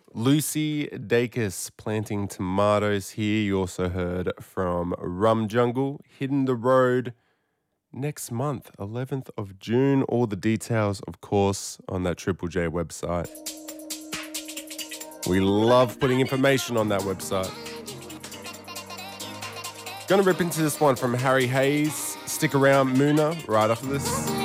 Lucy Dacus planting tomatoes here. You also heard from Rum Jungle, Hitting the Road next month, 11th of June. All the details, of course, on that Triple J website. We love putting information on that website. Gonna rip into this one from Harry Hayes. Stick around, Moona, right after this.